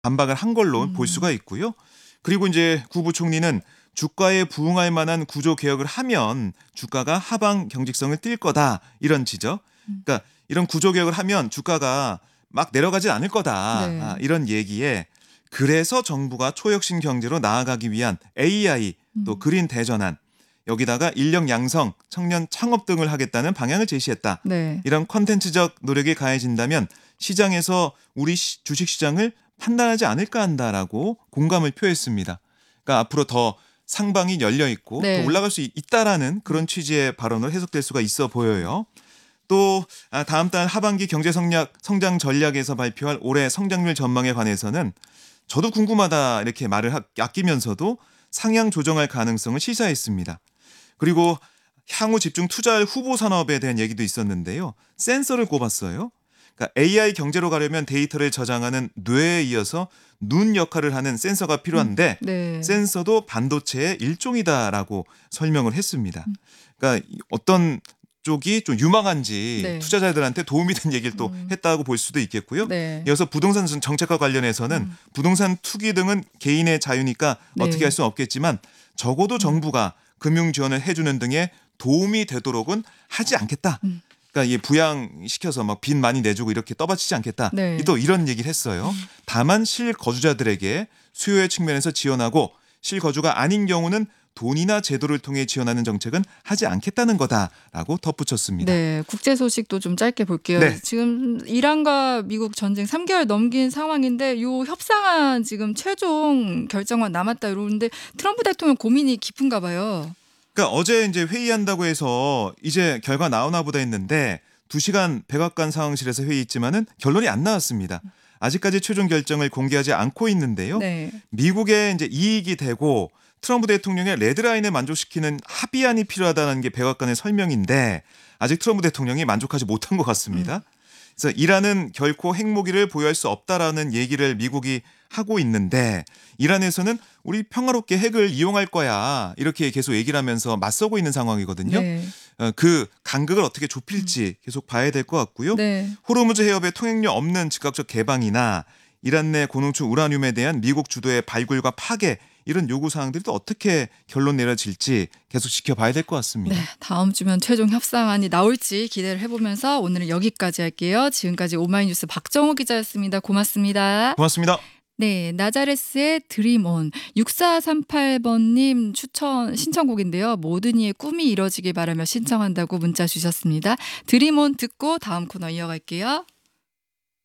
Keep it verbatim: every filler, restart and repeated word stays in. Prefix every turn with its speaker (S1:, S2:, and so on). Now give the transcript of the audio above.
S1: 반박을 한 걸로
S2: 음.
S1: 볼 수가 있고요. 그리고 이제 구 부총리는 주가에 부응할 만한 구조 개혁을 하면 주가가 하방 경직성을 띌 거다 이런 지적.
S2: 음.
S1: 그러니까 이런 구조 개혁을 하면 주가가 막 내려가지 않을 거다 아,
S2: 네.
S1: 이런 얘기에 그래서 정부가 초혁신 경제로 나아가기 위한 에이아이 또
S2: 음.
S1: 그린 대전환 여기다가 인력 양성, 청년 창업 등을 하겠다는 방향을 제시했다.
S2: 네.
S1: 이런 콘텐츠적 노력이 가해진다면 시장에서 우리 시- 주식시장을 판단하지 않을까 한다라고 공감을 표했습니다. 그러니까 앞으로 더 상방이 열려 있고 더
S2: 네.
S1: 올라갈 수 있다라는 그런 취지의 발언으로 해석될 수가 있어 보여요. 또 아, 다음 달 하반기 경제 성략, 성장 전략에서 발표할 올해 성장률 전망에 관해서는 저도 궁금하다 이렇게 말을 하- 아끼면서도 상향 조정할 가능성을 시사했습니다. 그리고 향후 집중 투자할 후보 산업에 대한 얘기도 있었는데요. 센서를 꼽았어요. 그러니까 에이아이 경제로 가려면 데이터를 저장하는 뇌에 이어서 눈 역할을 하는 센서가
S2: 음.
S1: 필요한데
S2: 네.
S1: 센서도 반도체의 일종이다라고 설명을 했습니다.
S2: 음.
S1: 그러니까 이 어떤 쪽이 좀 유망한지
S2: 네.
S1: 투자자들한테 도움이 된 얘기를 또
S2: 음.
S1: 했다고 볼 수도 있겠고요.
S2: 네.
S1: 이어서 부동산 정책과 관련해서는
S2: 음.
S1: 부동산 투기 등은 개인의 자유니까
S2: 네.
S1: 어떻게 할 수는 없겠지만 적어도
S2: 음.
S1: 정부가 금융 지원을 해주는 등의 도움이 되도록은 하지 않겠다.
S2: 음.
S1: 그러니까 이 부양시켜서 막 빚 많이 내주고 이렇게 떠받치지 않겠다.
S2: 네.
S1: 또 이런 얘기를 했어요.
S2: 음.
S1: 다만 실거주자들에게 수요의 측면에서 지원하고 실거주가 아닌 경우는 돈이나 제도를 통해 지원하는 정책은 하지 않겠다는 거다라고 덧붙였습니다.
S2: 네, 국제 소식도 좀 짧게 볼게요.
S1: 네.
S2: 지금 이란과 미국 전쟁 삼 개월 넘긴 상황인데 요 협상안 지금 최종 결정만 남았다 이러는데 트럼프 대통령 고민이 깊은가 봐요.
S1: 그러니까 어제 이제 회의한다고 해서 이제 결과 나오나 보다 했는데 두 시간 백악관 상황실에서 회의했지만은 결론이 안 나왔습니다. 아직까지 최종 결정을 공개하지 않고 있는데요.
S2: 네.
S1: 미국에 이제 이익이 되고 트럼프 대통령의 레드라인을 만족시키는 합의안이 필요하다는 게 백악관의 설명인데 아직 트럼프 대통령이 만족하지 못한 것 같습니다. 그래서 이란은 결코 핵무기를 보유할 수 없다라는 얘기를 미국이 하고 있는데 이란에서는 우리 평화롭게 핵을 이용할 거야 이렇게 계속 얘기를 하면서 맞서고 있는 상황이거든요.
S2: 네.
S1: 어, 그 간극을 어떻게 좁힐지 계속 봐야 될 것 같고요.
S2: 네.
S1: 호르무즈 해협의 통행료 없는 즉각적 개방이나 이란 내 고농축 우라늄에 대한 미국 주도의 발굴과 파괴 이런 요구 사항들이 또 어떻게 결론 내려질지 계속 지켜봐야 될 것 같습니다.
S2: 네, 다음 주면 최종 협상안이 나올지 기대를 해보면서 오늘은 여기까지 할게요. 지금까지 오마이뉴스 박정호 기자였습니다. 고맙습니다.
S1: 고맙습니다.
S2: 네, 나자레스의 드림온 육사삼팔 번님 추천 신청곡인데요. 모든 이의 꿈이 이뤄지길 바라며 신청한다고 문자 주셨습니다. 드림온 듣고 다음 코너 이어갈게요.